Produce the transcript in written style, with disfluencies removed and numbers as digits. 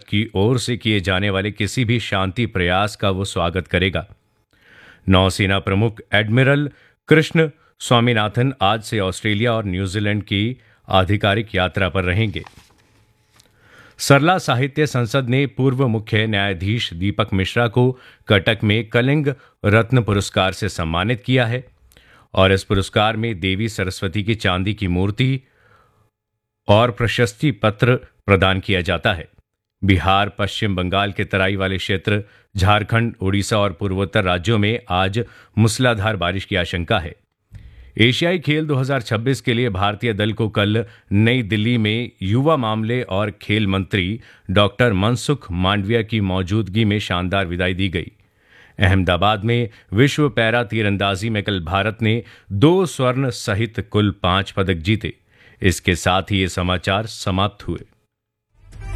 की ओर से किए जाने वाले किसी भी शांति प्रयास का वो स्वागत करेगा। नौसेना प्रमुख एडमिरल कृष्ण स्वामीनाथन आज से ऑस्ट्रेलिया और न्यूजीलैंड की आधिकारिक यात्रा पर रहेंगे। सरला साहित्य संसद ने पूर्व मुख्य न्यायाधीश दीपक मिश्रा को कटक में कलिंग रत्न पुरस्कार से सम्मानित किया है और इस पुरस्कार में देवी सरस्वती की चांदी की मूर्ति और प्रशस्ति पत्र प्रदान किया जाता है। बिहार, पश्चिम बंगाल के तराई वाले क्षेत्र, झारखंड, उड़ीसा और पूर्वोत्तर राज्यों में आज मूसलाधार बारिश की आशंका है। एशियाई खेल 2026 के लिए भारतीय दल को कल नई दिल्ली में युवा मामले और खेल मंत्री डॉक्टर मनसुख मांडविया की मौजूदगी में शानदार विदाई दी गई। अहमदाबाद में विश्व पैरा तीरंदाजी में कल भारत ने 2 स्वर्ण सहित कुल 5 पदक जीते। इसके साथ ही ये समाचार समाप्त हुए।